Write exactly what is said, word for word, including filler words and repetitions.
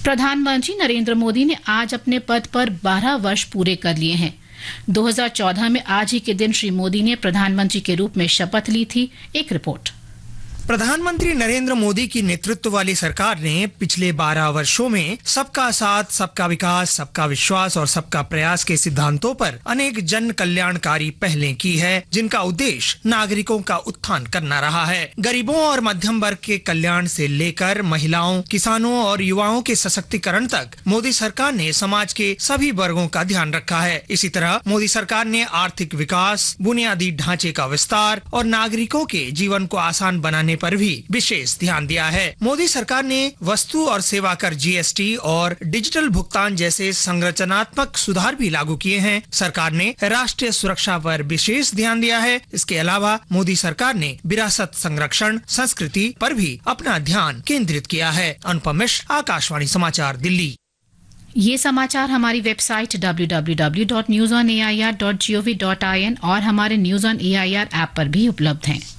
प्रधानमंत्री नरेंद्र मोदी ने आज अपने पद पर बारह वर्ष पूरे कर लिए हैं। दो हज़ार चौदह में आज ही के दिन श्री मोदी ने प्रधानमंत्री के रूप में शपथ ली थी। एक रिपोर्ट। प्रधानमंत्री नरेंद्र मोदी की नेतृत्व वाली सरकार ने पिछले बारह वर्षों में सबका साथ, सबका विकास, सबका विश्वास और सबका प्रयास के सिद्धांतों पर अनेक जन कल्याणकारी पहलें की है, जिनका उद्देश्य नागरिकों का उत्थान करना रहा है। गरीबों और मध्यम वर्ग के कल्याण से लेकर महिलाओं, किसानों और युवाओं के सशक्तिकरण तक मोदी सरकार ने समाज के सभी वर्गों का ध्यान रखा है। इसी तरह मोदी सरकार ने आर्थिक विकास, बुनियादी ढांचे का विस्तार और नागरिकों के जीवन को आसान बनाने पर भी विशेष ध्यान दिया है। मोदी सरकार ने वस्तु और सेवा कर जी एस टी और डिजिटल भुगतान जैसे संरचनात्मक सुधार भी लागू किए हैं। सरकार ने राष्ट्रीय सुरक्षा पर विशेष ध्यान दिया है। इसके अलावा मोदी सरकार ने विरासत संरक्षण, संस्कृति पर भी अपना ध्यान केंद्रित किया है। अनुपम मिश्र, आकाशवाणी समाचार, दिल्ली। ये समाचार हमारी website W W W dot news on A I R dot G O V dot I N और हमारे news on A I R app पर भी उपलब्ध हैं।